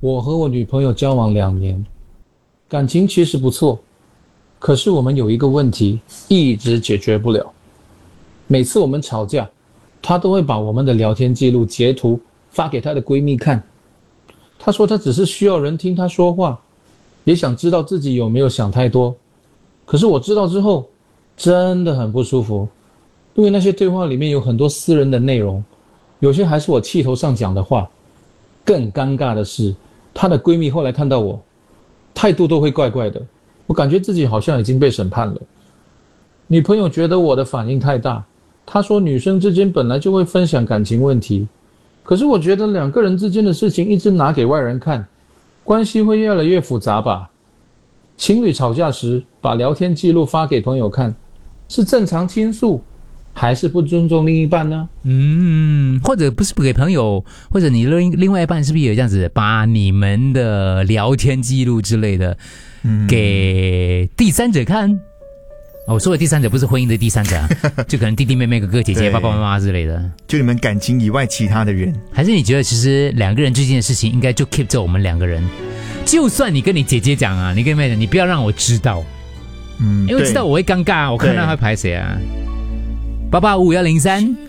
我和我女朋友交往2年，感情其实不错，可是我们有一个问题一直解决不了。每次我们吵架，她都会把我们的聊天记录截图发给她的闺蜜看。她说她只是需要人听她说话，也想知道自己有没有想太多。可是我知道之后，真的很不舒服，因为那些对话里面有很多私人的内容，有些还是我气头上讲的话。更尴尬的是，她的闺蜜后来看到我，态度都会怪怪的，我感觉自己好像已经被审判了。女朋友觉得我的反应太大，她说女生之间本来就会分享感情问题，可是我觉得2个人之间的事情一直拿给外人看，关系会越来越复杂吧。情侣吵架时把聊天记录发给朋友看，是正常倾诉还是不尊重另一半呢？ 或者不是给朋友，或者你另外一半是不是也有这样子，把你们的聊天记录之类的，给第三者看？我说的第三者不是婚姻的第三者啊，就可能弟弟妹妹、哥哥姐姐、爸爸妈妈之类的。 就你们感情以外其他的人， 还是你觉得其实2个人之间的事情应该就 keep 着我们2个人？就算你跟你姐姐讲啊，你跟妹妹讲，你不要让我知道，因为知道我会尴尬，我看到他会排谁啊？8855103